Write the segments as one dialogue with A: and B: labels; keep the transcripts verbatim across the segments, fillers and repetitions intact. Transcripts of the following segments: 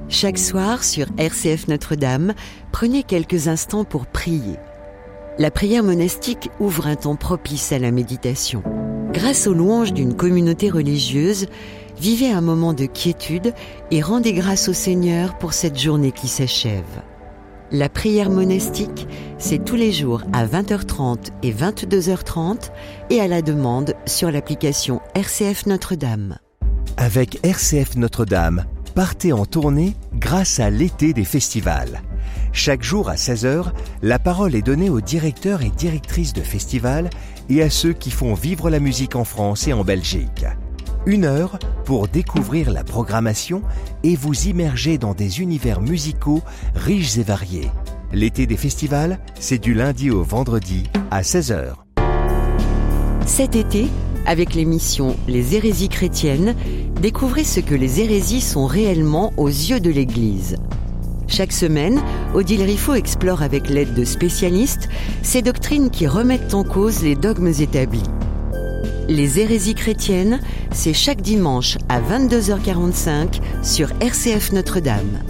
A: Chaque soir, sur R C F Notre-Dame, prenez quelques instants pour prier. La prière monastique ouvre un temps propice à la méditation. Grâce aux louanges d'une communauté religieuse, vivez un moment de quiétude et rendez grâce au Seigneur pour cette journée qui s'achève. La prière monastique, c'est tous les jours à vingt heures trente et vingt-deux heures trente et à la demande sur l'application R C F Notre-Dame.
B: Avec R C F Notre-Dame, partez en tournée grâce à l'été des festivals. Chaque jour à seize heures, la parole est donnée aux directeurs et directrices de festivals et à ceux qui font vivre la musique en France et en Belgique. Une heure pour découvrir la programmation et vous immerger dans des univers musicaux riches et variés. L'été des festivals, c'est du lundi au vendredi à seize heures.
A: Cet été, avec l'émission Les hérésies chrétiennes, découvrez ce que les hérésies sont réellement aux yeux de l'Église. Chaque semaine, Odile Riffaut explore avec l'aide de spécialistes ces doctrines qui remettent en cause les dogmes établis. Les hérésies chrétiennes, c'est chaque dimanche à vingt-deux heures quarante-cinq sur R C F Notre-Dame.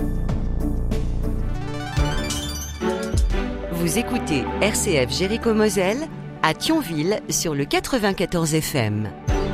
A: Vous écoutez R C F Jéricho-Moselle à Thionville sur le quatre-vingt-quatorze F M.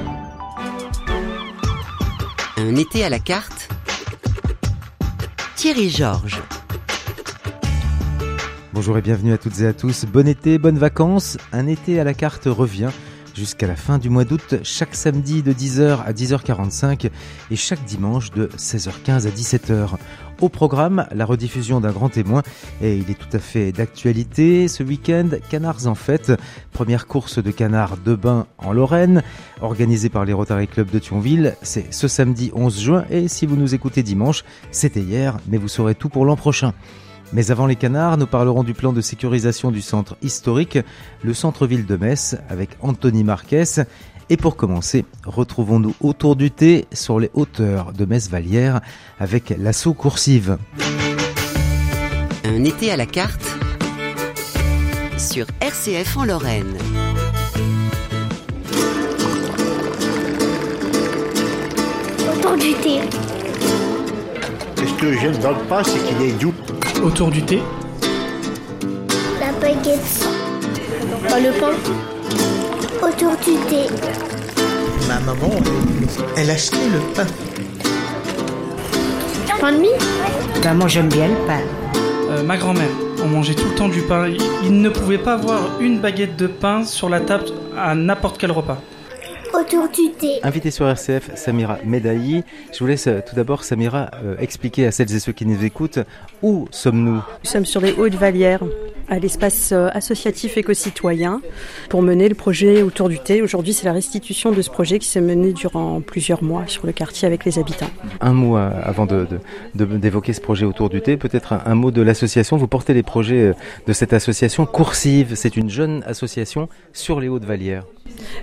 A: Un été à la carte, Thierry Georges.
C: Bonjour et bienvenue à toutes et à tous. Bon été, bonnes vacances. Un été à la carte revient jusqu'à la fin du mois d'août, chaque samedi de dix heures à dix heures quarante-cinq et chaque dimanche de seize heures quinze à dix-sept heures. Au programme, la rediffusion d'un grand témoin et il est tout à fait d'actualité. Ce week-end, Canards en fête, première course de canards de bain en Lorraine, organisée par les Rotary Club de Thionville. C'est ce samedi onze juin et si vous nous écoutez dimanche, c'était hier, mais vous saurez tout pour l'an prochain. Mais avant les canards, nous parlerons du plan de sécurisation du centre historique, le centre-ville de Metz, avec Anthony Marquez. Et pour commencer, retrouvons-nous autour du thé sur les hauteurs de Metz-Vallière avec l'assaut coursive.
A: Un été à la carte sur R C F en Lorraine.
D: Autour du thé.
E: Ce que j'aime dans le pain, c'est qu'il est doux.
F: Autour du thé.
D: La baguette. Pas le pain. Autour du thé.
G: Ma maman, elle achetait le pain.
D: Pain de mie.
H: Ben moi j'aime bien le pain.
F: Euh, ma grand-mère, on mangeait tout le temps du pain. Il, il ne pouvait pas avoir une baguette de pain sur la table à n'importe quel repas.
D: Autour du thé.
C: Invité sur R C F, Samira Medailly. Je vous laisse tout d'abord, Samira, euh, expliquer à celles et ceux qui nous écoutent où sommes-nous ?
I: Nous sommes sur les Hauts-de-Vallière, à l'espace associatif éco-citoyen, pour mener le projet Autour du thé. Aujourd'hui, c'est la restitution de ce projet qui s'est mené durant plusieurs mois sur le quartier avec les habitants.
C: Un mot euh, avant de, de, de, d'évoquer ce projet Autour du thé, peut-être un, un mot de l'association. Vous portez les projets de cette association Coursive. C'est une jeune association sur les Hauts-de-Vallière.